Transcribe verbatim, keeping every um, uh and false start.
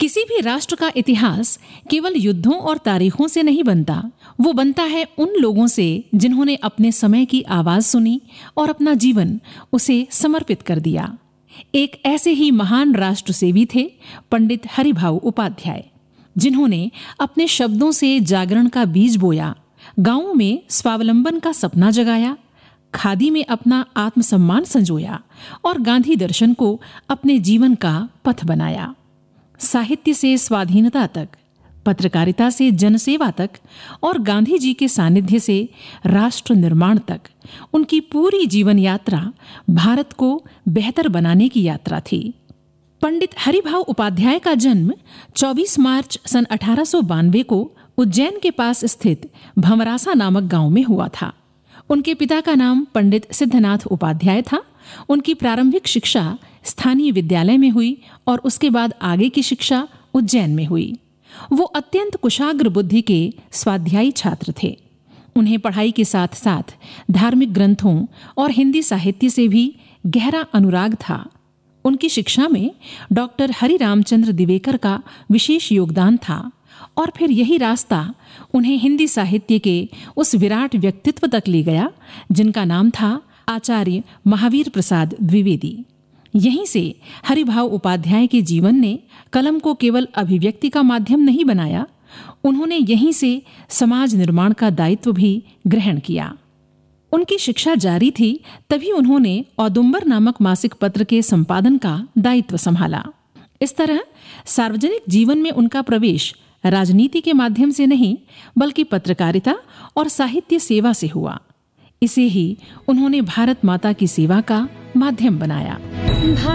किसी भी राष्ट्र का इतिहास केवल युद्धों और तारीखों से नहीं बनता, वो बनता है उन लोगों से जिन्होंने अपने समय की आवाज सुनी और अपना जीवन उसे समर्पित कर दिया। एक ऐसे ही महान राष्ट्र सेवी थे पंडित हरिभाऊ उपाध्याय, जिन्होंने अपने शब्दों से जागरण का बीज बोया, गांवों में स्वावलंबन का सपना जगाया, खादी में अपना आत्मसम्मान संजोया और गांधी दर्शन को अपने जीवन का पथ बनाया। साहित्य से स्वाधीनता तक, पत्रकारिता से जनसेवा तक और गांधी जी के सानिध्य से राष्ट्र निर्माण तक उनकी पूरी जीवन यात्रा भारत को बेहतर बनाने की यात्रा थी। पंडित हरिभाऊ उपाध्याय का जन्म चौबीस मार्च सन अठारह सौ बानवे को उज्जैन के पास स्थित भंवरासा नामक गांव में हुआ था। उनके पिता का नाम पंडित सिद्धनाथ उपाध्याय था। उनकी प्रारंभिक शिक्षा स्थानीय विद्यालय में हुई और उसके बाद आगे की शिक्षा उज्जैन में हुई। वो अत्यंत कुशाग्र बुद्धि के स्वाध्यायी छात्र थे। उन्हें पढ़ाई के साथ साथ धार्मिक ग्रंथों और हिंदी साहित्य से भी गहरा अनुराग था। उनकी शिक्षा में डॉक्टर हरि रामचंद्र दिवेकर का विशेष योगदान था और फिर यही रास्ता उन्हें हिंदी साहित्य के उस विराट व्यक्तित्व तक ले गया जिनका नाम था आचार्य महावीर प्रसाद द्विवेदी। यहीं से हरिभाऊ उपाध्याय के जीवन ने कलम को केवल अभिव्यक्ति का माध्यम नहीं बनाया, उन्होंने यहीं से समाज निर्माण का दायित्व भी ग्रहण किया। उनकी शिक्षा जारी थी तभी उन्होंने औदुंबर नामक मासिक पत्र के संपादन का दायित्व संभाला। इस तरह सार्वजनिक जीवन में उनका प्रवेश राजनीति के माध्यम से नहीं बल्कि पत्रकारिता और साहित्य सेवा से हुआ। इसे ही उन्होंने भारत माता की सेवा का माध्यम बनाया।